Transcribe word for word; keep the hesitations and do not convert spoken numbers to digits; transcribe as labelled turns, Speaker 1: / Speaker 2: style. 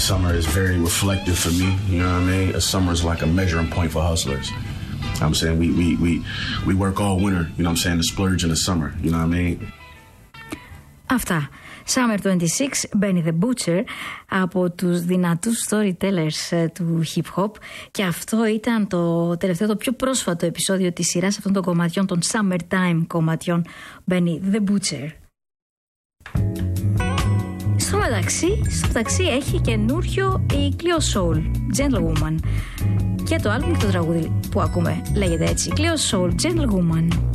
Speaker 1: summer is very reflective for me, you know what I mean? A summer is like a measuring point for hustlers. I'm saying we, we, we, we work all winter, you know what I'm saying, to splurge in the summer, you know what I mean?
Speaker 2: Αυτά. Summer είκοσι έξι, Benny the Butcher, από τους δυνατούς storytellers του hip hop, και αυτό ήταν το τελευταίο, το πιο πρόσφατο επεισόδιο της σειράς αυτών των κομματιών, των Summertime κομματιών Benny the Butcher. Στο μεταξύ, στο μεταξύ έχει καινούριο η Cleo Soul, Gentlewoman, και το άλμπουμ και το τραγούδι που ακούμε λέγεται έτσι, Cleo Soul, Gentlewoman.